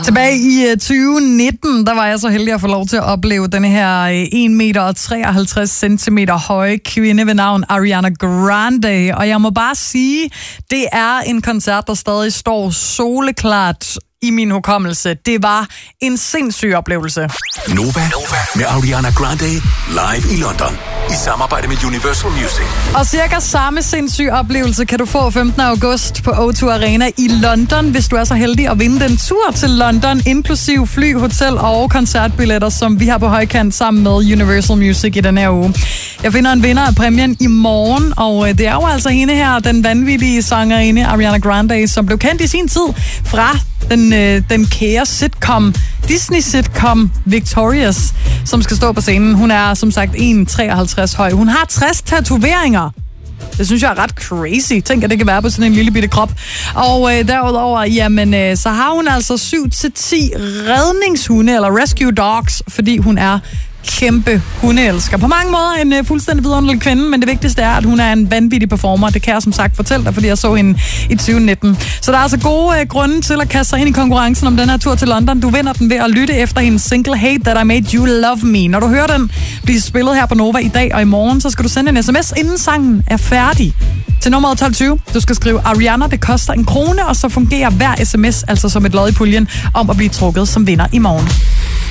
Tilbage i 2019, der var jeg så heldig at få lov til at opleve denne her 1 meter og 53 centimeter høje kvinde ved navn Ariana Grande. Og jeg må bare sige, det er en koncert, der stadig står soleklart i min hukommelse. Det var en sindssyg oplevelse. Nova med Ariana Grande live i London i samarbejde med Universal Music. Og cirka samme sindssyg oplevelse kan du få 15. august på O2 Arena i London, hvis du er så heldig at vinde den tur til London, inklusiv fly, hotel og koncertbilletter, som vi har på højkant sammen med Universal Music i den her uge. Jeg finder en vinder af præmien i morgen, og det er jo altså hende her, den vanvittige sangerinde Ariana Grande, som blev kendt i sin tid fra den kære sitcom, Disney-sitcom Victorious, som skal stå på scenen. Hun er som sagt 1,53 høj. Hun har 60 tatoveringer. Det synes jeg er ret crazy. Tænk, at det kan være på sådan en lille bitte krop. Og derudover, jamen, så har hun altså 7-10 redningshunde, eller rescue dogs, fordi hun er kæmpe hundeelsker. På mange måder en fuldstændig vidunderlig kvinde, men det vigtigste er, at hun er en vanvittig performer. Det kan jeg som sagt fortælle dig, fordi jeg så hende i 2019. Så der er altså gode grunde til at kaste sig ind i konkurrencen om den her tur til London. Du vinder den ved at lytte efter hendes single Hate That I Made You Love Me. Når du hører den blive spillet her på Nova i dag og i morgen, så skal du sende en sms, inden sangen er færdig. Til nummeret 1220. Du skal skrive Ariana, det koster 1 krone, og så fungerer hver sms altså som et lod i puljen om at blive trukket som vinder i morgen.